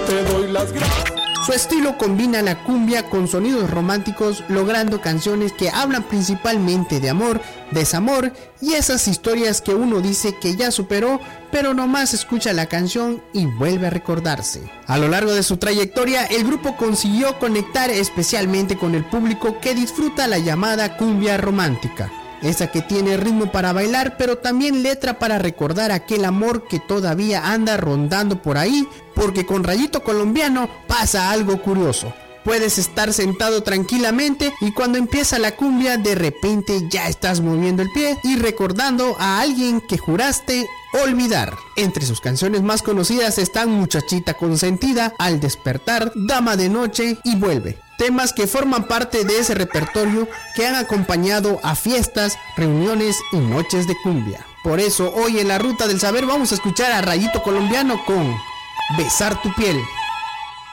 te doy las gracias. Su estilo combina la cumbia con sonidos románticos, logrando canciones que hablan principalmente de amor, desamor y esas historias que uno dice que ya superó, pero nomás escucha la canción y vuelve a recordarse. A lo largo de su trayectoria, el grupo consiguió conectar especialmente con el público que disfruta la llamada cumbia romántica. Esa que tiene ritmo para bailar, pero también letra para recordar aquel amor que todavía anda rondando por ahí, porque con Rayito Colombiano pasa algo curioso. Puedes estar sentado tranquilamente y cuando empieza la cumbia de repente ya estás moviendo el pie y recordando a alguien que juraste olvidar. Entre sus canciones más conocidas están Muchachita Consentida, Al Despertar, Dama de Noche y Vuelve. Temas que forman parte de ese repertorio que han acompañado a fiestas, reuniones y noches de cumbia. Por eso hoy en la Ruta del Saber vamos a escuchar a Rayito Colombiano con Besar tu piel.